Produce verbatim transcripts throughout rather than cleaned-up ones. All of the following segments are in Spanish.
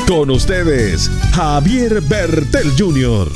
Con ustedes, Javier Bertel junior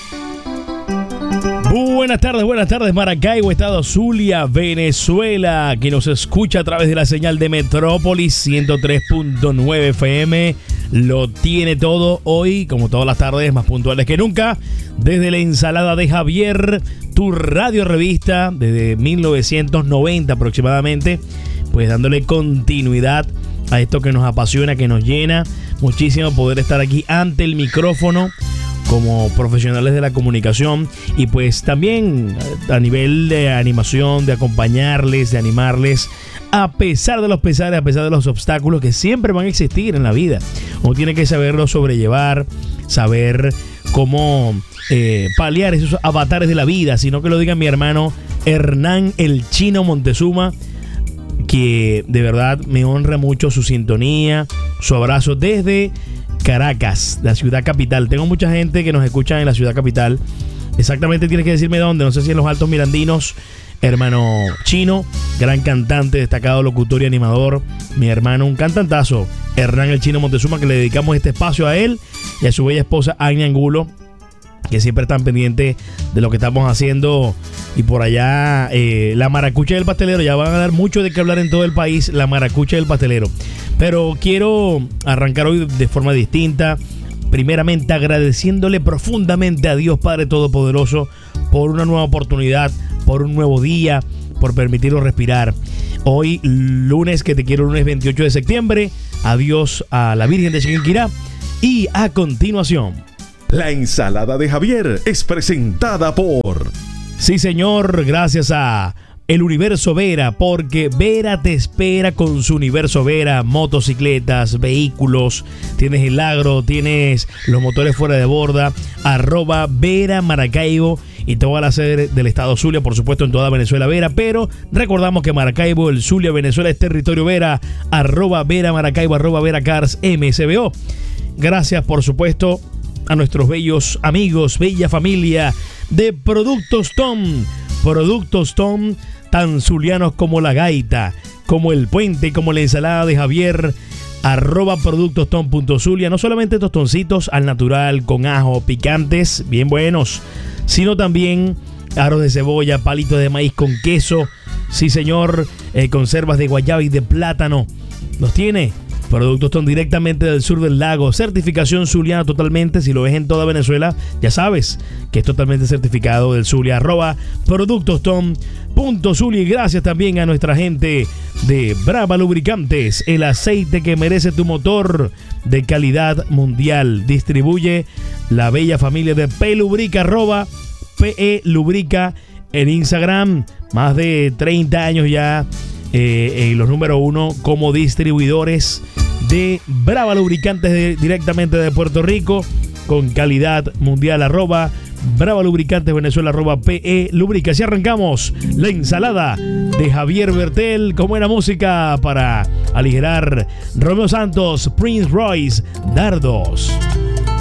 Buenas tardes, buenas tardes, Maracaibo, Estado Zulia, Venezuela, que nos escucha a través de la señal de Metrópolis ciento tres punto nueve F M. Lo tiene todo hoy, como todas las tardes, más puntuales que nunca, desde la ensalada de Javier, tu radio revista, desde mil novecientos noventa aproximadamente, pues dándole continuidad a esto que nos apasiona, que nos llena muchísimo poder estar aquí ante el micrófono como profesionales de la comunicación y pues también a nivel de animación, de acompañarles, de animarles a pesar de los pesares, a pesar de los obstáculos que siempre van a existir en la vida. Uno tiene que saberlo sobrellevar, saber cómo eh, paliar esos avatares de la vida, sino que lo diga mi hermano Hernán el Chino Montezuma, que de verdad me honra mucho su sintonía, su abrazo desde Caracas, la ciudad capital. Tengo mucha gente que nos escucha en la ciudad capital. Exactamente tienes que decirme dónde. No sé si en los Altos Mirandinos. Hermano Chino, gran cantante, destacado locutor y animador. Mi hermano, un cantantazo, Hernán el Chino Montezuma, que le dedicamos este espacio a él y a su bella esposa Agni Angulo, que siempre están pendientes de lo que estamos haciendo. Y por allá, eh, la maracucha del pastelero. Ya van a dar mucho de qué hablar en todo el país, la maracucha del pastelero. Pero quiero arrancar hoy de forma distinta. Primeramente agradeciéndole profundamente a Dios Padre Todopoderoso por una nueva oportunidad, por un nuevo día, por permitirnos respirar. Hoy, lunes, que te quiero, lunes veintiocho de septiembre. Adiós a la Virgen de Chiquinquirá. Y a continuación, la ensalada de Javier es presentada por... Sí, señor, gracias a El Universo Vera, porque Vera te espera con su Universo Vera, motocicletas, vehículos, tienes el agro, tienes los motores fuera de borda, arroba Vera Maracaibo y toda la sede del estado Zulia, por supuesto en toda Venezuela Vera, pero recordamos que Maracaibo, el Zulia, Venezuela es territorio Vera, arroba Vera Maracaibo, arroba Vera Cars M S B O. Gracias, por supuesto, a nuestros bellos amigos, bella familia de Productos Tom. Productos Tom, tan zulianos como la gaita, como el puente, como la ensalada de Javier, arroba productostom.zulia. No solamente tostoncitos al natural, con ajo, picantes, bien buenos, sino también aros de cebolla, palitos de maíz con queso. Sí, señor, eh, conservas de guayaba y de plátano. ¿Los tiene? Productos Tom, directamente del sur del lago. Certificación zuliana totalmente. Si lo ves en toda Venezuela, ya sabes que es totalmente certificado del Zulia. Arroba productostom.zulia. Y gracias también a nuestra gente de Brava Lubricantes, el aceite que merece tu motor, de calidad mundial. Distribuye la bella familia de Pelubrica, arroba Pe Lubrica en Instagram. Más de treinta años ya eh, en los número uno como distribuidores de Brava Lubricantes, de, directamente de Puerto Rico, con calidad mundial. Arroba Brava Lubricantes Venezuela, arroba Pe Lubrica. Así arrancamos la ensalada de Javier Bertel con buena música para aligerar. Romeo Santos, Prince Royce, Dardos.